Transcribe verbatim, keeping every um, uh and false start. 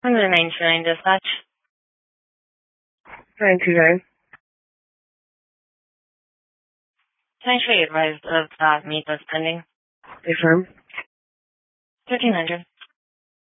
one ninety-nine dispatch. nine two nine. Can I show you advised of that meet that's pending? Affirm. thirteen hundred.